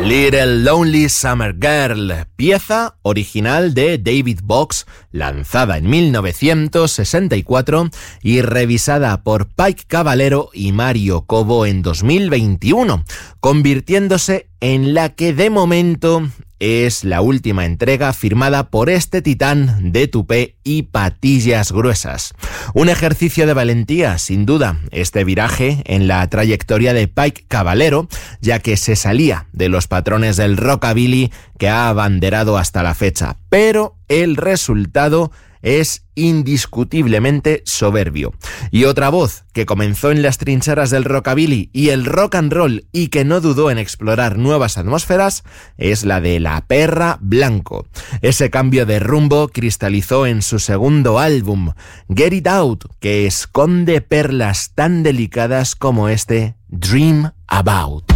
Little Lonely Summer Girl, pieza original de David Box, lanzada en 1964 y revisada por Pike Caballero y Mario Cobo en 2021, convirtiéndose en la que de momento es la última entrega firmada por este titán de tupé y patillas gruesas. Un ejercicio de valentía, sin duda, este viraje en la trayectoria de Pike Caballero, ya que se salía de los patrones del rockabilly que ha abanderado hasta la fecha. Pero el resultado es indiscutiblemente soberbio. Y otra voz que comenzó en las trincheras del rockabilly y el rock and roll y que no dudó en explorar nuevas atmósferas es la de La Perra Blanco. Ese cambio de rumbo cristalizó en su segundo álbum, Get It Out, que esconde perlas tan delicadas como este Dream About.